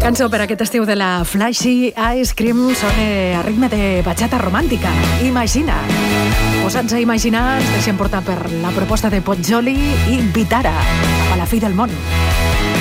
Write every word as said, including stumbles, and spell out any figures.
Cançó per aquest estiu de la Flashy Ice Cream sona a ritme de bachata romàntica. Imagina. Posats a imaginar, ens deixem portar per la proposta de Poggioli i Vitara, cap a la fi del món.